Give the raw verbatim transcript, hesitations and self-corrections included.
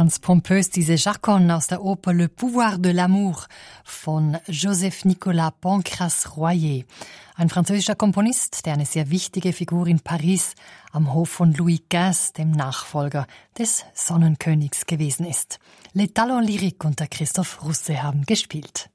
Ganz pompös diese Chaconne aus der Oper Le Pouvoir de l'amour von Joseph-Nicolas Pancras-Royer. Ein französischer Komponist, der eine sehr wichtige Figur in Paris am Hof von Louis der Fünfzehnten., dem Nachfolger des Sonnenkönigs gewesen ist. Les Talents Lyriques unter Christoph Russe haben gespielt.